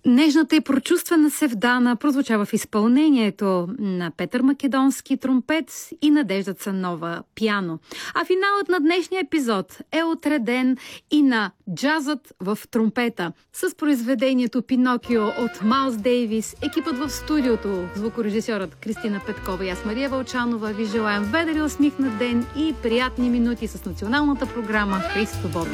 Нежната и прочувствена Севдана прозвучава в изпълнението на Петър Македонски тромпет и Надежда Цанова пиано. А финалът на днешния епизод е отреден и на джазът в тромпета с произведението Пинокио от Майлз Дейвис. Екипът в студиото, звукорежисьорът Кристина Петкова и аз, Мария Вълчанова, ви желаем ведър и усмихнат ден и приятни минути с националната програма Христо Боб.